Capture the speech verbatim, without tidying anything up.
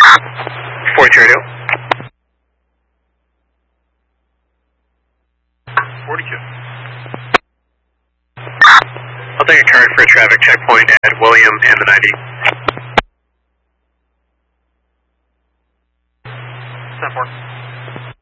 forty radio. forty-two. I'll take a current for a traffic checkpoint at William and the ninety. ten four.